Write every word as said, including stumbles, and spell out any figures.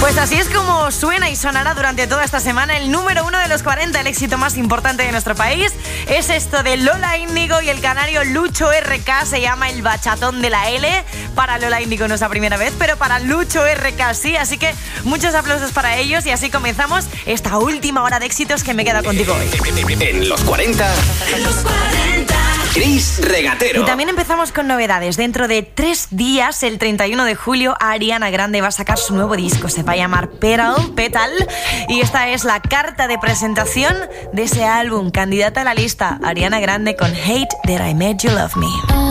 Pues así es como suena y sonará durante toda esta semana el número uno de los cuarenta, el éxito más importante de nuestro país. Es esto de Lola Índigo y el canario Lucho R K, se llama El Bachatón de la L. Para Lola Índigo no es la primera vez, pero para Lucho R K sí, así que muchos aplausos para ellos y así comenzamos esta última hora de éxitos que me queda contigo hoy. En los cuarenta, en los cuarenta, Chris Regatero. Y también empezamos con novedades. Dentro de tres días, el treinta y uno de julio, Ariana Grande va a sacar su nuevo disco. Se va a llamar Petal, Petal. Y esta es la carta de presentación de ese álbum. Candidata a la lista, Ariana Grande con Hate That I Made You Love Me.